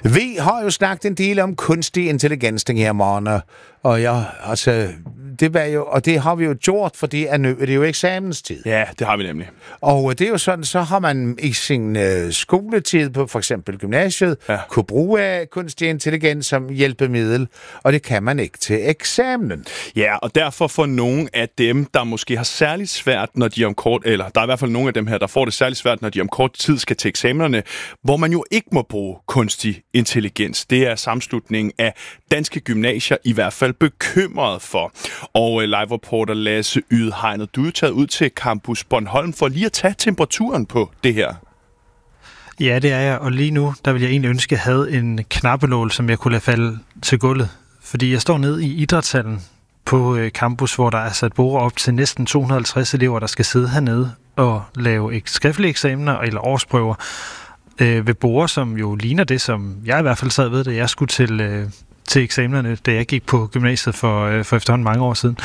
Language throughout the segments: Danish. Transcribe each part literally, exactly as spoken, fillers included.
Vi har jo snakket en del om kunstig intelligens den her morgen, og ja, altså, det var jo, og det har vi jo gjort, fordi er nu, det er jo eksamenstid. Ja, det har vi nemlig. Og det er jo sådan, så har man i sin øh, skoletid på for eksempel gymnasiet, ja. kunne bruge af kunstig intelligens som hjælpemiddel, og det kan man ikke til eksamen. Ja, og derfor for nogle af dem, der måske har særligt svært, når de om kort, eller der er i hvert fald nogle af dem her, der får det særligt svært, når de om kort tid skal til eksamenerne, hvor man jo ikke må bruge kunstig intelligens. Det er sammenslutningen af danske gymnasier i hvert fald bekymret for. Og live-reporter Lasse Ydhegnet, du er taget ud til Campus Bornholm for lige at tage temperaturen på det her. Ja, det er jeg, og lige nu, der vil jeg egentlig ønske, at jeg havde en knappelål, som jeg kunne lade falde til gulvet. Fordi jeg står nede i idrætshallen på campus, hvor der er sat borde op til næsten to hundrede og halvtreds elever, der skal sidde hernede og lave skriftlige eksamener eller årsprøver øh, ved borde, som jo ligner det, som jeg i hvert fald sad ved, da jeg skulle til... Øh, til eksamenerne, da jeg gik på gymnasiet for, øh, for efterhånden mange år siden.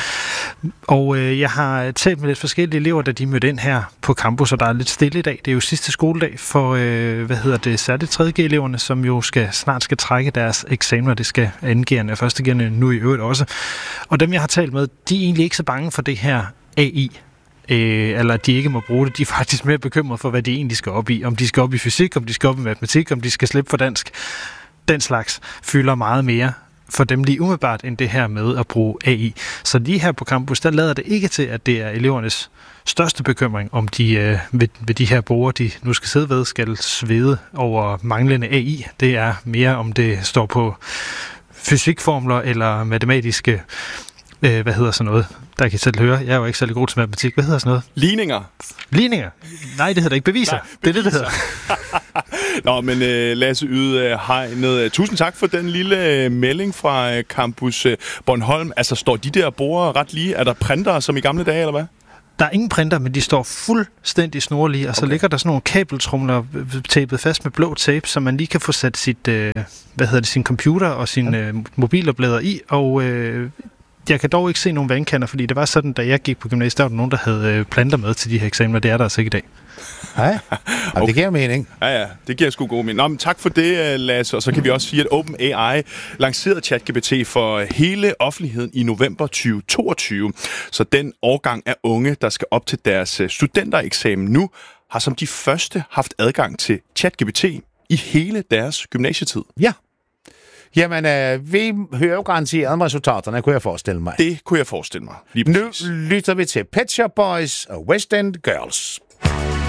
Og øh, jeg har talt med lidt forskellige elever, da de mødte ind her på campus, og der er lidt stille i dag. Det er jo sidste skoledag for, øh, hvad hedder det, særligt tredje G-eleverne, som jo skal, snart skal trække deres eksamener. Det skal anden G'erne og første G'erne nu i øvrigt også. Og dem, jeg har talt med, de er egentlig ikke så bange for det her A I. Øh, eller at de ikke må bruge det. De er faktisk mere bekymrede for, hvad de egentlig skal op i. Om de skal op i fysik, om de skal op i matematik, om de skal slippe for dansk. Den slags fylder meget mere for dem lige umiddelbart, end det her med at bruge A I. Så lige her på campus, der lader det ikke til, at det er elevernes største bekymring, om de øh, ved, ved de her borde, de nu skal sidde ved, skal svede over manglende A I. Det er mere, om det står på fysikformler eller matematiske, øh, hvad hedder sådan noget, der kan I selv høre. Jeg er jo ikke særlig god til matematik. Hvad hedder sådan noget? Ligninger. Ligninger? Nej, det hedder ikke. Beviser. Nej, beviser. Det er det, det hedder. Nå, men uh, Lasse Ydhegnet, uh, tusind tak for den lille uh, melding fra uh, Campus uh, Bornholm. Altså, står de der borde ret lige? Er der printere som i gamle dage, eller hvad? Der er ingen printer, men de står fuldstændig snorlige, og så okay. ligger der sådan nogle kabeltrumler tapet fast med blå tape, så man lige kan få sat sit, øh, hvad hedder det, sin computer og sin øh, mobiloplader i, og øh, jeg kan dog ikke se nogen vandkander, fordi det var sådan, da jeg gik på gymnasiet, der var nogen, der havde planter med til de her eksamener. Det er der altså ikke i dag. Nej, okay. Det giver mening. Ja, ja, det giver sgu god mening. Nå, men tak for det, Lasse. Og så kan vi også sige, at OpenAI lancerede ChatGPT for hele offentligheden i november tyve toogtyve. Så den årgang af unge, der skal op til deres studentereksamen nu, har som de første haft adgang til ChatGPT i hele deres gymnasietid. Ja. Jamen, øh, vi hører jo garanteret om resultaterne, kunne jeg forestille mig. Det kunne jeg forestille mig. Nu lytter vi til Pet Shop Boys og West End Girls.